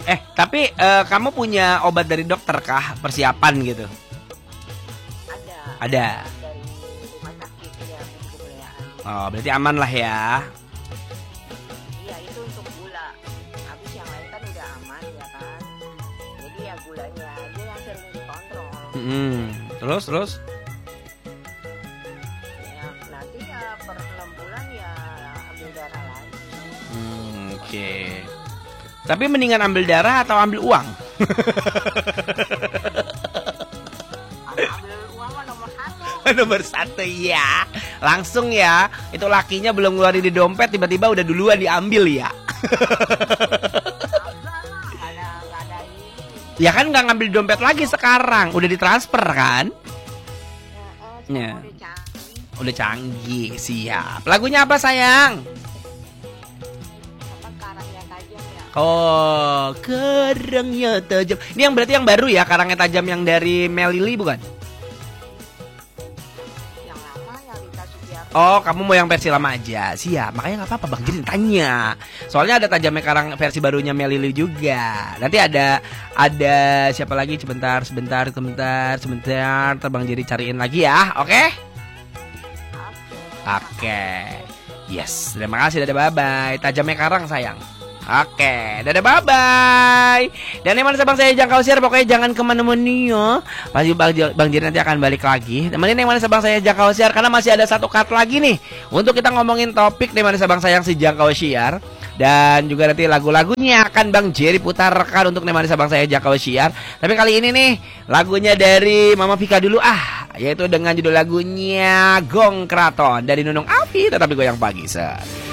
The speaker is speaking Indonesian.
Tapi kamu punya obat dari dokter kah? Persiapan gitu? Ada. Dari rumah sakit ya, kebulayaan. Oh, berarti aman lah ya. Iya, itu untuk gula. Habis yang lain kan udah aman ya kan. Jadi ya gulanya aja yang sering dikontrol. Terus? Ya, nanti ya per 6 bulan ya ambil darah lagi. Oke. Tapi mendingan ambil darah atau ambil uang? Ambil uang mah nomor 1. Nomor 1 ya. Langsung ya. Itu lakinya belum ngeluarin di dompet, tiba-tiba udah duluan diambil ya. Nggak ada ini. Ya kan nggak ngambil dompet lagi sekarang, udah ditransfer kan? Ya. Udah canggih, siap. Lagunya apa sayang? Karangnya tajam ya. Oh, karangnya tajam. Ini yang berarti yang baru ya, karangnya tajam yang dari Melili bukan? Yang lama yang Rita Sugiarto. Oh, kamu mau yang versi lama aja. Siap, makanya nggak apa-apa Bang Jirin tanya. Soalnya ada tajamnya karang versi barunya Melili juga. Nanti ada siapa lagi? Sebentar. Bang Jirin cariin lagi ya, oke? Oke. Yes, terima kasih. Dadah, bye-bye. Tajamnya karang sayang. Oke, dadah, bye-bye. Dan yang mana Sabang saya Jangkau Siar, pokoknya jangan kemana-mana ya. Pasti Bang Jir nanti akan balik lagi. Temenin yang mana Sabang saya Jangkau Siar, karena masih ada satu cut lagi nih untuk kita ngomongin topik yang mana Sabang sayang si Jangkau Siar. Dan juga nanti lagu-lagunya akan Bang Jerry putarkan untuk Nemani Sabang saya Jangkau Siar. Tapi kali ini nih lagunya dari Mama Vika dulu yaitu dengan judul lagunya Gong Kraton dari Nunung Api Tetapi Goyang Pagi.